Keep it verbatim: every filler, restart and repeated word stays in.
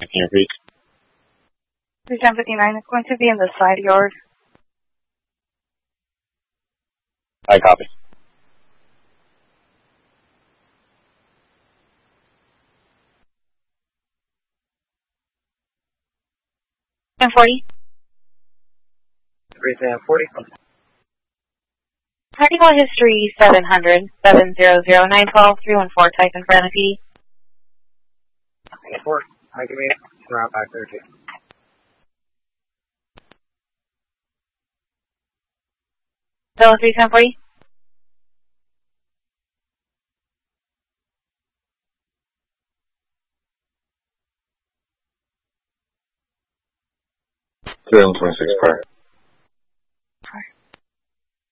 Can you repeat? three ten fifty-nine is going to be in the side yard. I copy. ten forty. three ten forty. Technical history seven hundred, seven zero zero nine twelve, three one four, type in front of P. Report. I can meet around five thirty. Zone three ten forty. three twenty-six, car.